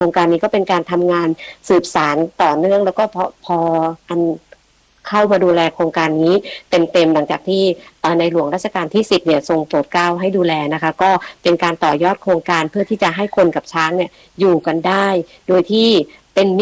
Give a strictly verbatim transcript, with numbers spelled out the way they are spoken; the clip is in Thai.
ครงการนี้ก็เป็นการทำงานสืบสานต่อเนื่องแล้วก็พอพออันเข้ามาดูแลโครงการนี้เต็มๆหลังจากที่ในหลวงรัชกาลที่สิบเนี่ยทรงโปรดเกล้าให้ดูแลนะคะก็เป็นการต่อยอดโครงการเพื่อที่จะให้คนกับช้างเนี่ยอยู่กันได้โดยที่เป็น